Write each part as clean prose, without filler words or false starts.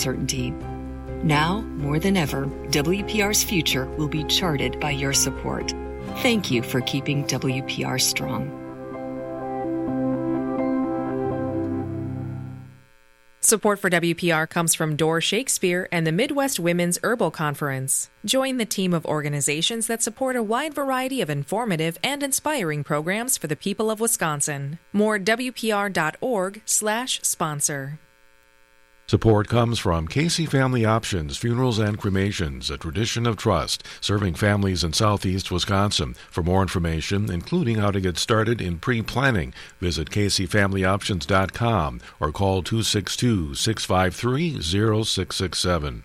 uncertainty. Now, more than ever, WPR's future will be charted by your support. Thank you for keeping WPR strong. Support for WPR comes from Door Shakespeare and the Midwest Women's Herbal Conference. Join the team of organizations that support a wide variety of informative and inspiring programs for the people of Wisconsin. More at WPR.org/sponsor. Support comes from Casey Family Options, Funerals and Cremations, a tradition of trust, serving families in southeast Wisconsin. For more information, including how to get started in pre-planning, visit CaseyFamilyOptions.com or call 262-653-0667.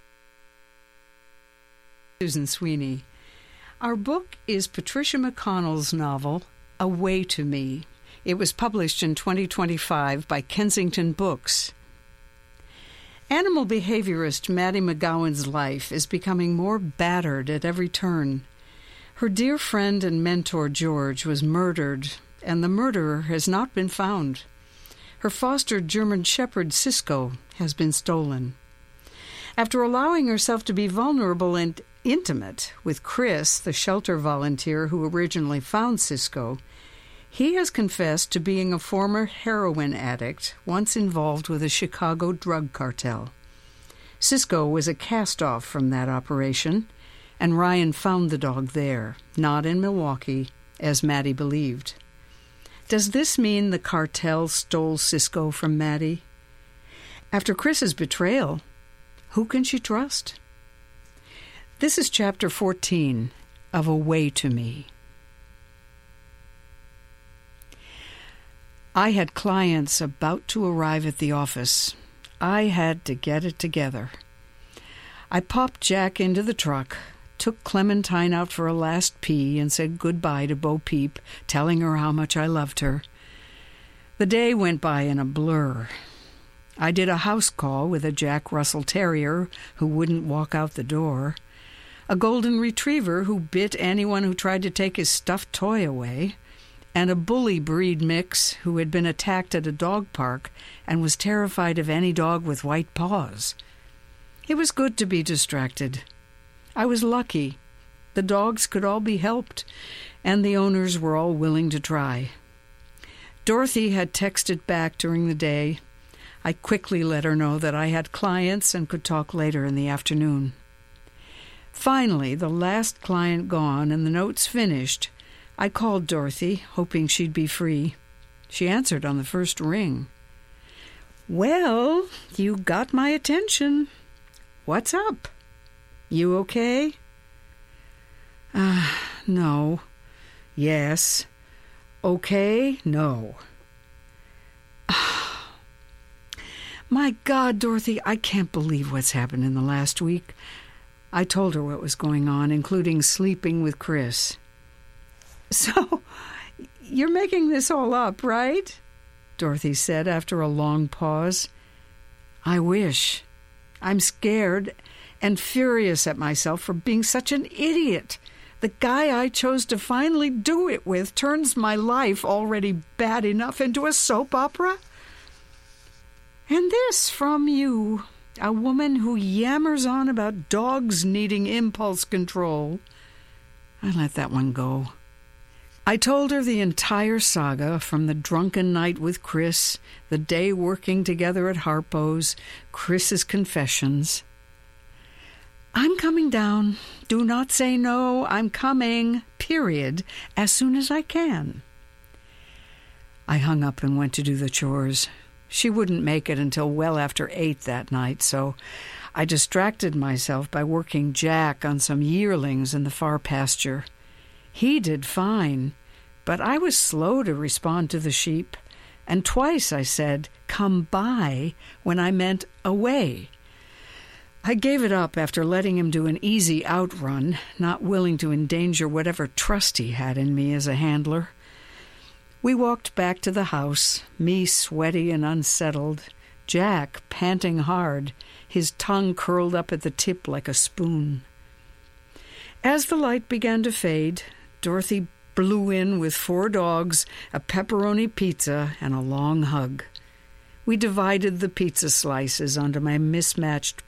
Susan Sweeney. Our book is Patricia McConnell's novel, A Way to Me. It was published in 2025 by Kensington Books. Animal behaviorist Maddie McGowan's life is becoming more battered at every turn. Her dear friend and mentor George was murdered, and the murderer has not been found. Her foster German shepherd Cisco has been stolen. After allowing herself to be vulnerable and intimate with Chris, the shelter volunteer who originally found Cisco, he has confessed to being a former heroin addict once involved with a Chicago drug cartel. Cisco was a cast-off from that operation, and Ryan found the dog there, not in Milwaukee, as Maddie believed. Does this mean the cartel stole Cisco from Maddie? After Chris's betrayal, who can she trust? This is Chapter 14 of A Way to Me. I had clients about to arrive at the office. I had to get it together. I popped Jack into the truck, took Clementine out for a last pee, and said goodbye to Bo Peep, telling her how much I loved her. The day went by in a blur. I did a house call with a Jack Russell Terrier who wouldn't walk out the door, a golden retriever who bit anyone who tried to take his stuffed toy away, and a bully breed mix who had been attacked at a dog park and was terrified of any dog with white paws. It was good to be distracted. I was lucky. The dogs could all be helped, and the owners were all willing to try. Dorothy had texted back during the day. I quickly let her know that I had clients and could talk later in the afternoon. Finally, the last client gone and the notes finished, I called Dorothy, hoping she'd be free. She answered on the first ring. "Well, you got my attention. What's up? You okay?" No. Yes. Okay? No. My God, Dorothy, I can't believe what's happened in the last week. I told her what was going on, including sleeping with Chris. "So, you're making this all up, right?" Dorothy said after a long pause. "I wish. I'm scared and furious at myself for being such an idiot. The guy I chose to finally do it with turns my life, already bad enough, into a soap opera. And this from you, a woman who yammers on about dogs needing impulse control." I let that one go. I told her the entire saga, from the drunken night with Chris, the day working together at Harpo's, Chris's confessions. "I'm coming down. Do not say no. I'm coming, period, as soon as I can." I hung up and went to do the chores. She wouldn't make it until well after 8 that night, so I distracted myself by working Jack on some yearlings in the far pasture. He did fine, but I was slow to respond to the sheep, and twice I said, "Come by," when I meant away. I gave it up after letting him do an easy outrun, not willing to endanger whatever trust he had in me as a handler. We walked back to the house, me sweaty and unsettled, Jack panting hard, his tongue curled up at the tip like a spoon. As the light began to fade, Dorothy blew in with 4 dogs, a pepperoni pizza, and a long hug. We divided the pizza slices onto my mismatched